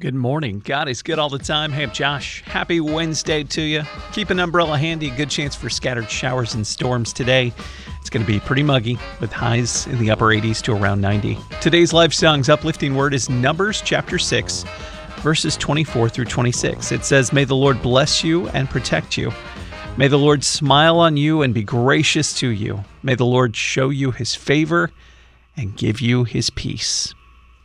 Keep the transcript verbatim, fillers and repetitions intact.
Good morning. God is good all the time. Hey, I'm Josh. Happy Wednesday to you. Keep an umbrella handy. Good chance for scattered showers and storms today. It's going to be pretty muggy with highs in the upper eighties to around ninety. Today's Life Song's uplifting word is Numbers chapter six, verses twenty-four through twenty-six. It says, "May the Lord bless you and protect you. May the Lord smile on you and be gracious to you. May the Lord show you his favor and give you his peace."